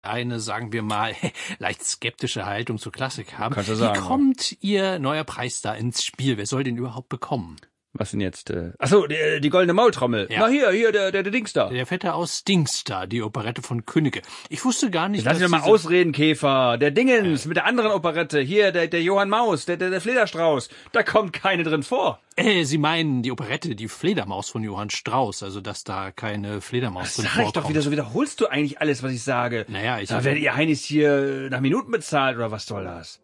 eine, sagen wir mal, leicht skeptische Haltung zur Klassik haben. Kannst du sagen, Wie kommt Ihr neuer Preis da ins Spiel? Wer soll den überhaupt bekommen? Was denn jetzt? Achso, die goldene Maultrommel. Ja. Na hier, der Dings da. Der Vetter aus Dingsda, die Operette von Könige. Ich wusste gar nicht, Lass dich doch mal ausreden, Käfer. Der Dingens mit der anderen Operette. Hier, der Johann Maus, der Flederstrauß. Da kommt keine drin vor. Sie meinen die Operette, die Fledermaus von Johann Strauss, also dass da keine Fledermaus drin Sag vorkommt. ich doch wieder, so wiederholst du eigentlich alles, was ich sage. Naja, Da werdet ihr Heinis hier nach Minuten bezahlt, oder was soll das?